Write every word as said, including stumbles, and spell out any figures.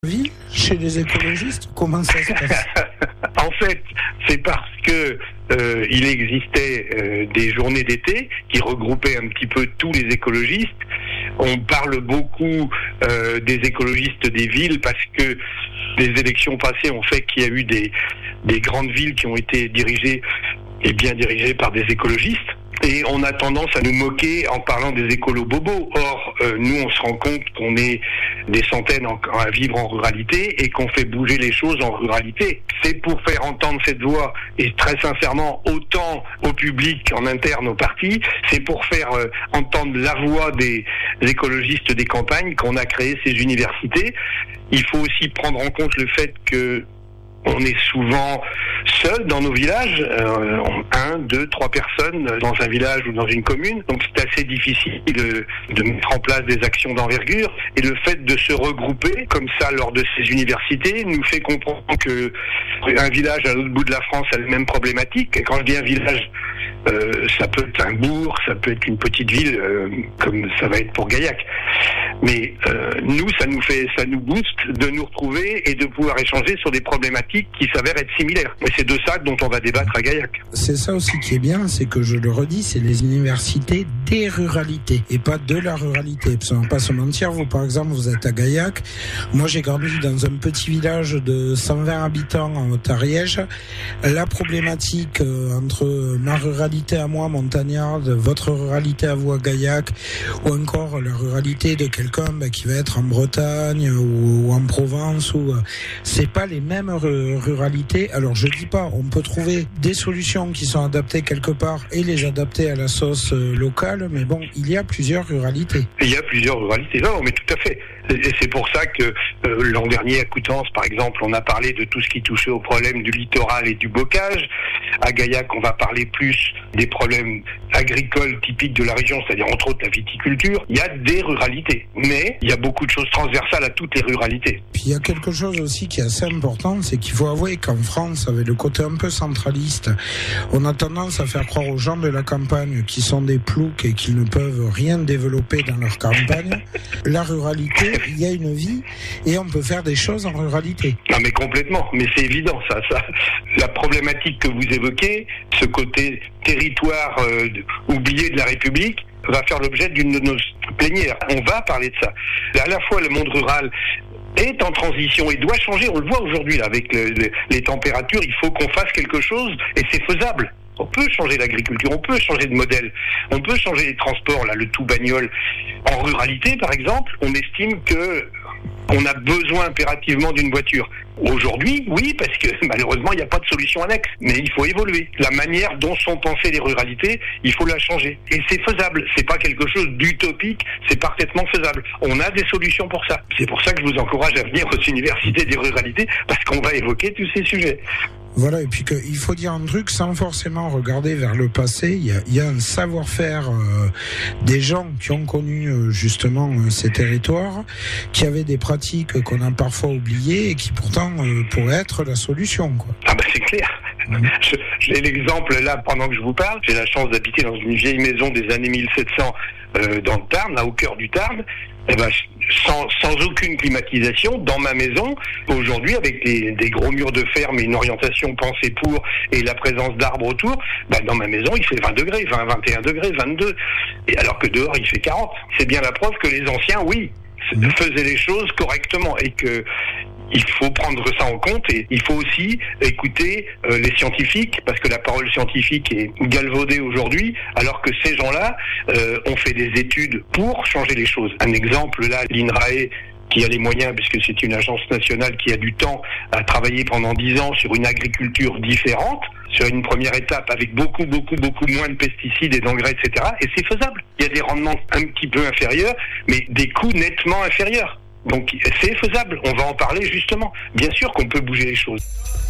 vie chez les écologistes? Comment ça se passe? En fait, c'est parce que euh, il existait euh, des journées d'été qui regroupaient un petit peu tous les écologistes. On parle beaucoup euh, des écologistes des villes parce que les élections passées ont fait qu'il y a eu des, des grandes villes qui ont été dirigées et bien dirigées par des écologistes. Et on a tendance à nous moquer en parlant des écolos bobos. Or, euh, nous, on se rend compte qu'on est des centaines en, à vivre en ruralité et qu'on fait bouger les choses en ruralité. C'est pour faire entendre cette voix, et très sincèrement, autant au public qu'en interne au parti, c'est pour faire euh, entendre la voix des écologistes des campagnes qu'on a créé ces universités. Il faut aussi prendre en compte le fait que on est souvent seul dans nos villages, euh, un, deux, trois personnes dans un village ou dans une commune. Donc c'est assez difficile de, de mettre en place des actions d'envergure. Et le fait de se regrouper comme ça lors de ces universités nous fait comprendre que un village à l'autre bout de la France a les mêmes problématiques. Et quand je dis un village, euh, ça peut être un bourg, ça peut être une petite ville, euh, comme ça va être pour Gaillac. Mais euh, nous, ça nous fait, ça nous booste de nous retrouver et de pouvoir échanger sur des problématiques qui s'avèrent être similaires. Et c'est de ça dont on va débattre à Gaillac. C'est ça aussi qui est bien, c'est que je le redis, c'est les universités des ruralités et pas de la ruralité. Parce qu'on va pas se mentir, vous par exemple, vous êtes à Gaillac. Moi, j'ai grandi dans un petit village de cent vingt habitants en Haute-Ariège. La problématique euh, entre ma ruralité à moi, montagnarde, votre ruralité à vous à Gaillac, ou encore la ruralité de quelqu'un bah, qui va être en Bretagne ou, ou en Provence, ou euh, c'est pas les mêmes r- ruralités. Alors je dis pas, on peut trouver des solutions qui sont adaptées quelque part et les adapter à la sauce euh, locale, mais bon, il y a plusieurs ruralités. Il y a plusieurs ruralités, non, mais tout à fait. Et c'est pour ça que euh, l'an dernier à Coutances, par exemple, on a parlé de tout ce qui touchait au problème du littoral et du bocage. À Gaillac, on va parler plus des problèmes agricoles typiques de la région, c'est-à-dire entre autres la viticulture. Il y a des ruralités, mais il y a beaucoup de choses transversales à toutes les ruralités. Puis il y a quelque chose aussi qui est assez important, c'est qu'il faut avouer qu'en France, avec le côté un peu centraliste, on a tendance à faire croire aux gens de la campagne qui sont des ploucs et qu'ils ne peuvent rien développer dans leur campagne. La ruralité, il y a une vie et on peut faire des choses en ruralité. Non mais complètement, mais c'est évident ça. ça. La problématique que vous évoquez, ce côté territoire euh, oublié de la République, va faire l'objet d'une de nos plénières. On va parler de ça. À la fois le monde rural est en transition et doit changer, on le voit aujourd'hui là, avec le, le, les températures, il faut qu'on fasse quelque chose et c'est faisable. On peut changer l'agriculture, on peut changer de modèle, on peut changer les transports, là, le tout bagnole. En ruralité, par exemple, on estime que on a besoin impérativement d'une voiture. Aujourd'hui, oui, parce que malheureusement, il n'y a pas de solution annexe. Mais il faut évoluer. La manière dont sont pensées les ruralités, il faut la changer. Et c'est faisable. C'est pas quelque chose d'utopique, c'est parfaitement faisable. On a des solutions pour ça. C'est pour ça que je vous encourage à venir aux universités des ruralités, parce qu'on va évoquer tous ces sujets. Voilà, et puis que, il faut dire un truc sans forcément regarder vers le passé. Il y a, il y a un savoir-faire euh, des gens qui ont connu euh, justement euh, ces territoires, qui avaient des pratiques qu'on a parfois oubliées et qui pourtant euh, pourraient être la solution, quoi. Ah bah c'est clair. Mmh. Je, j'ai l'exemple là pendant que je vous parle. J'ai la chance d'habiter dans une vieille maison des années mille sept cents euh, dans le Tarn, là au cœur du Tarn. Et ben, sans, sans aucune climatisation, dans ma maison, aujourd'hui, avec des, des gros murs de ferme et une orientation pensée pour, et la présence d'arbres autour, ben, dans ma maison, il fait vingt degrés, vingt, vingt et un degrés, vingt-deux. Et alors que dehors, il fait quarante. C'est bien la preuve que les anciens, oui, mmh. faisaient les choses correctement et que il faut prendre ça en compte et il faut aussi écouter euh, les scientifiques parce que la parole scientifique est galvaudée aujourd'hui alors que ces gens-là euh, ont fait des études pour changer les choses. Un exemple là, l'INRAE qui a les moyens puisque c'est une agence nationale qui a du temps à travailler pendant dix ans sur une agriculture différente, sur une première étape avec beaucoup, beaucoup, beaucoup moins de pesticides et d'engrais, et cetera. Et c'est faisable. Il y a des rendements un petit peu inférieurs, mais des coûts nettement inférieurs. Donc c'est faisable, on va en parler justement. Bien sûr qu'on peut bouger les choses.